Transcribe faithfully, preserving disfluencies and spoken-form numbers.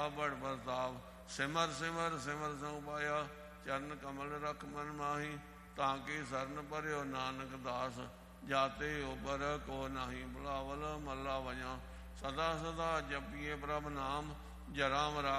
ਕੀਆ ਬੜ ਪ੍ਰਤਾਪ। ਸਿਮਰ ਸਿਮਰ ਸਿਮਰ ਸਉ ਪਾਇਆ, ਚਰਨ ਕਮਲ ਰਖ ਮਨ ਮਾਹੀ। ਤਾਂ ਕੀ ਸਰਨ ਭਰਿਓ ਨਾਨਕ ਦਾਸ, ਜਾਤੇ ਉਪਰ ਕੋ ਨਾਹੀ। ਬੁਲਾਵਲ ਮਹਲਾ ਵਜਾ। ਸਦਾ ਸਦਾ ਜਪੀਏ ਪ੍ਰਭ ਨਾਮ, ਜਰਾ ਮਰਾ